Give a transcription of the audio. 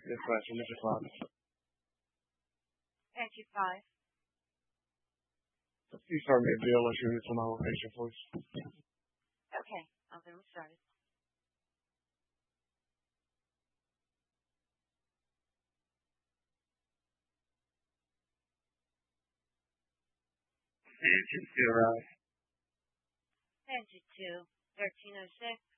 Good question, Mr. Clark. Entry 5. Please start me a bill or shoot me to my location, please. Okay, I'll get them started. Engine 2, right? Entry 2, 1306.